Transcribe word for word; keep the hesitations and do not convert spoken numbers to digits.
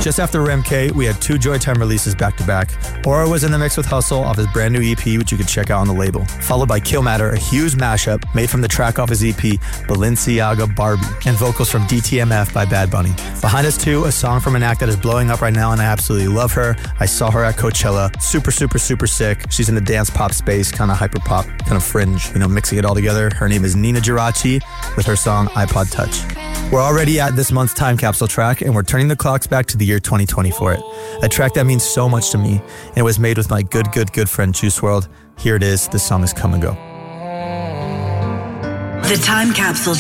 Just after R E M K, we had two Joytime releases back-to-back. Aura was in the mix with Hustle off his brand new E P, which you can check out on the label. Followed by Kill Matter, a huge mashup made from the track off his E P, Balenciaga Barbie, and vocals from D T M F by Bad Bunny. Behind us too, a song from an act that is blowing up right now, and I absolutely love her. I saw her at Coachella. Super, super, super sick. She's in the dance pop space, kind of hyper pop, kind of fringe, you know, mixing it all together. Her name is Nina Geraci with her song iPod Touch. We're already at this month's time capsule track, and we're turning the clocks back to the year twenty twenty for it. A track that means so much to me, and it was made with my good, good, good friend Juice world. Here it is. This song is Come and Go. The Time Capsule